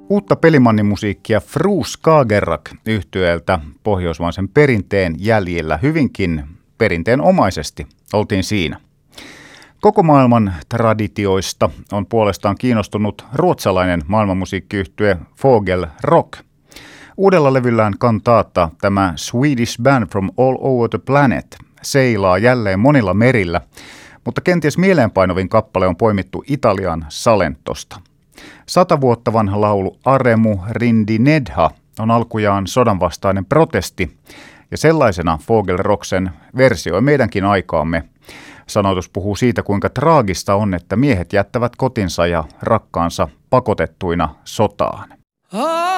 Uutta pelimannimusiikkia Fru Skagerrak -yhtyeeltä pohjoismaisen perinteen jäljillä hyvinkin perinteenomaisesti oltiin siinä. Koko maailman traditioista on puolestaan kiinnostunut ruotsalainen maailmanmusiikkiyhtye Fågel Rock. Uudella levyllään Kantata tämä Swedish band from all over the planet seilaa jälleen monilla merillä, mutta kenties mieleenpainovin kappale on poimittu Italian Salentosta. 100 vuotta vanha laulu Aremu Rindinedha on alkujaan sodanvastainen protesti, ja sellaisena Fågel Rock sen versioi meidänkin aikaamme. Sanoitus puhuu siitä, kuinka traagista on, että miehet jättävät kotinsa ja rakkaansa pakotettuina sotaan.